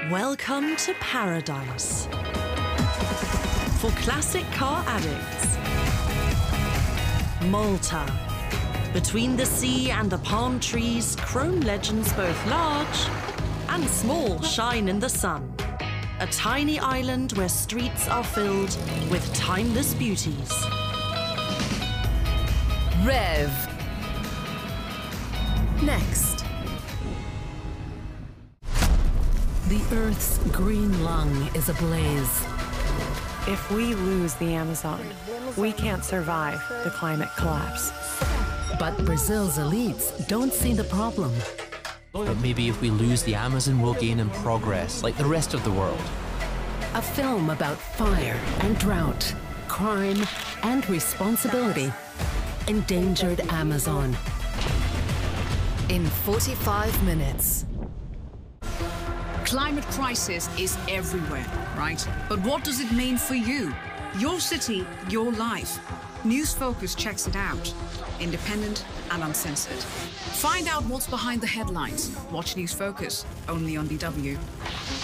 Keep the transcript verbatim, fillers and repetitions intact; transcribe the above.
Welcome to paradise. For classic car addicts. Malta. Between the sea and the palm trees, chrome legends both large and small shine in the sun. A tiny island where streets are filled with timeless beauties. Rev. Next. The Earth's green lung is ablaze. If we lose the Amazon, we can't survive the climate collapse. But Brazil's elites don't see the problem. But maybe if we lose the Amazon, we'll gain in progress, like the rest of the world. A film about fire and drought, crime and responsibility. Endangered Amazon. In forty-five minutes. Climate crisis is everywhere, right? But what does it mean for you? Your city, your life. News Focus checks it out. Independent and uncensored. Find out what's behind the headlines. Watch News Focus, only on D W.